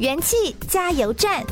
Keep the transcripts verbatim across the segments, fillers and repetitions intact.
元气加油站。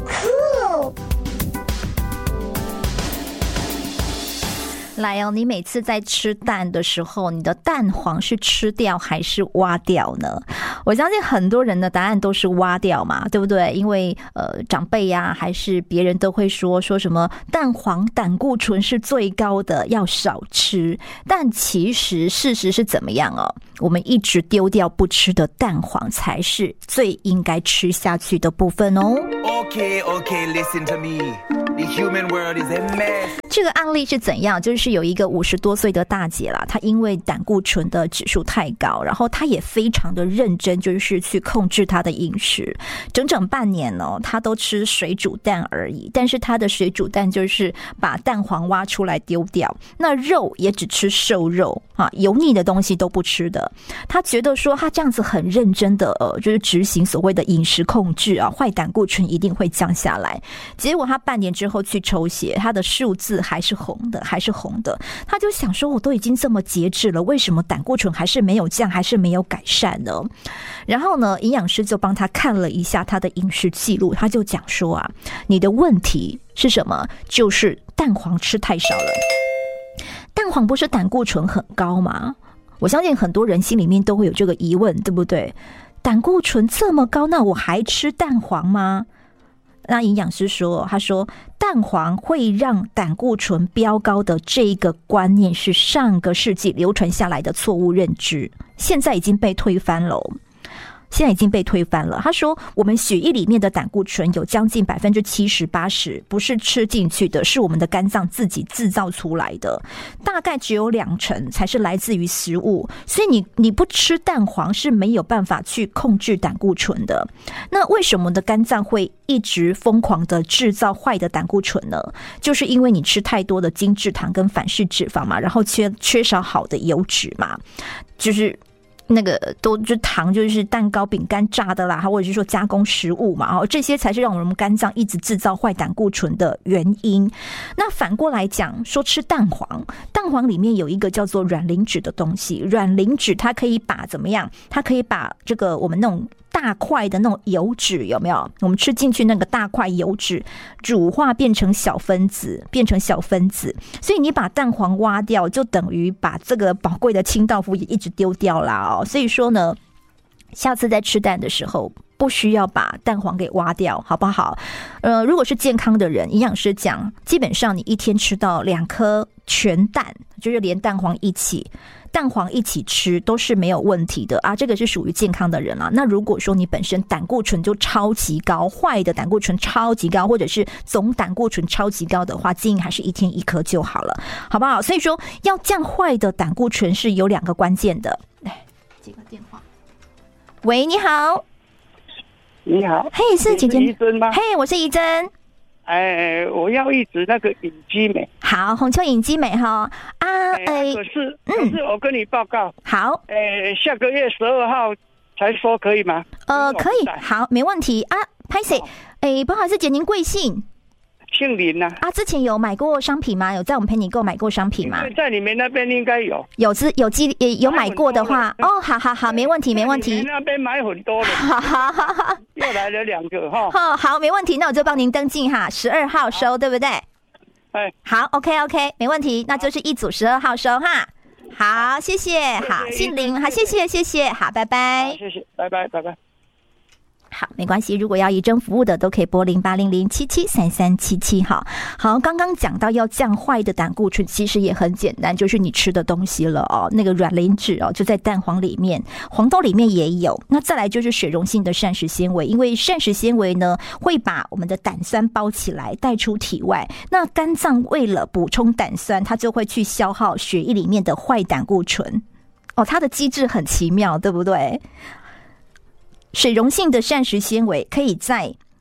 来哦，你每次在吃蛋的时候，你的蛋黄是吃掉还是挖掉呢？我相信很多人的答案都是挖掉嘛，对不对？因为呃，长辈呀、啊，还是别人都会说说什么蛋黄胆固醇是最高的，要少吃。但其实事实是怎么样哦？我们一直丢掉不吃的蛋黄才是最应该吃下去的部分哦。 Okay, okay, listen to me. The human world is a mess. 这个案例是怎样？就是有一个五十多岁的大姐啦，她因为胆固醇的指数太高，然后她也非常的认真，就是去控制她的饮食，整整半年哦，她都吃水煮蛋而已。但是她的水煮蛋就是把蛋黄挖出来丢掉，那肉也只吃瘦肉啊，油腻的东西都不吃的。她觉得说她这样子很认真的呃，就是执行所谓的饮食控制啊，坏胆固醇一定会降下来。结果她半年之后去抽血，她的数字还是红的，还是红的。她就想说，我都已经这么节制了，为什么胆固醇还是没有降，还是没有改善呢？然后呢，营养师就帮她看了一下她的饮食记录，她就讲说啊，你的问题是什么？就是蛋黄吃太少了。蛋黄不是胆固醇很高吗？我相信很多人心里面都会有这个疑问，对不对？胆固醇这么高，那我还吃蛋黄吗？那营养师说，他说蛋黄会让胆固醇飙高的这个观念是上个世纪流传下来的错误认知，现在已经被推翻了。现在已经被推翻了。他说，我们血液里面的胆固醇有将近百分之七十八十不是吃进去的，是我们的肝脏自己制造出来的，大概只有两成才是来自于食物。所以你你不吃蛋黄是没有办法去控制胆固醇的。那为什么我们的肝脏会一直疯狂的制造坏的胆固醇呢？就是因为你吃太多的精制糖跟反式脂肪嘛，然后缺缺少好的油脂嘛，就是。那个都就糖就是蛋糕饼干炸的啦，或者是说加工食物嘛，这些才是让我们肝脏一直制造坏胆固醇的原因。那反过来讲说，吃蛋黄，蛋黄里面有一个叫做卵磷脂的东西，卵磷脂它可以把怎么样？它可以把这个我们那种大块的那种油脂有没有？我们吃进去那个大块油脂乳化变成小分子，变成小分子。所以你把蛋黄挖掉，就等于把这个宝贵的清道夫也一直丢掉啦哦。所以说呢，下次在吃蛋的时候，不需要把蛋黄给挖掉，好不好？呃，如果是健康的人，营养师讲，基本上你一天吃到两颗全蛋，就是连蛋黄一起。蛋黄一起吃都是没有问题的啊，这个是属于健康的人啊。那如果说你本身胆固醇就超级高，坏的胆固醇超级高，或者是总胆固醇超级高的话，建议还是一天一颗就好了，好不好？所以说要降坏的胆固醇是有两个关键的。来接个电话，喂，你好。 你好， 嘿，是姐姐宜珍吗？ 嘿，我是宜珍。 哎，我要一直那个隐基美。 好，红丘隐基美哈啊， 哎，可是可是我跟你报告， 好， 哎，下个月十二号才说可以吗？ 呃，可以，好，没问题啊。拍谁？哎，不好意思，姐，您贵姓？ 姓林呐。 啊，之前有买过商品吗？有在我们陪你购买过商品吗？ 在你们那边应该有。 有资有机有买过的话，哦，好好好，没问题没问题。 你那边买很多了， 好好好， 又来了两个哈。 好好，没问题，那我就帮您登记哈，十二号收，对不对？ 哎， 好 ，OK OK， 没问题，那就是一组十二号收哈。好，谢谢，好，姓林，好，谢谢谢谢，好，拜拜， 谢谢，拜拜拜拜。 好，没关系，如果要移针服务的都可以拨零八零零七七三三七七。好，好，刚刚讲到要降坏的胆固醇，其实也很简单，就是你吃的东西了哦，那个卵磷脂哦，就在蛋黄里面，黄豆里面也有。那再来就是水溶性的膳食纤维，因为膳食纤维呢会把我们的胆酸包起来带出体外，那肝脏为了补充胆酸，它就会去消耗血液里面的坏胆固醇。哦，它的机制很奇妙，对不对？水溶性的膳食纤维可以在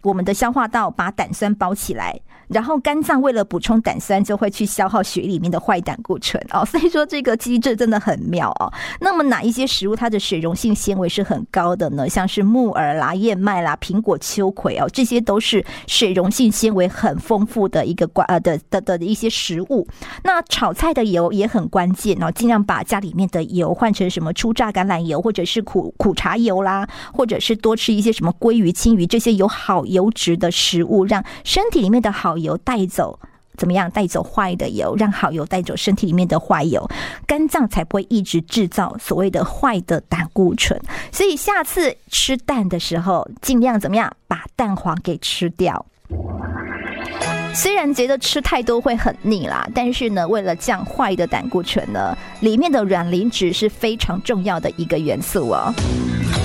我们的消化道把胆酸包起来，然后肝脏为了补充胆酸就会去消耗血里面的坏胆固醇哦，所以说这个机制真的很妙哦。那么哪一些食物它的水溶性纤维是很高的呢？像是木耳啦、燕麦啦、苹果、秋葵哦，这些都是水溶性纤维很丰富的一个呃的的的一些食物。那炒菜的油也很关键哦，尽量把家里面的油换成什么初榨橄榄油，或者是苦苦茶油啦，或者是多吃一些什么鲑鱼、青鱼这些有好油脂的食物，让身体里面的好油带走怎么样？带走坏的油，让好油带走身体里面的坏油，肝脏才不会一直制造所谓的坏的胆固醇。所以下次吃蛋的时候，尽量怎么样？把蛋黄给吃掉。虽然觉得吃太多会很腻啦，但是呢，为了降坏的胆固醇呢，里面的卵磷脂是非常重要的一个元素哦。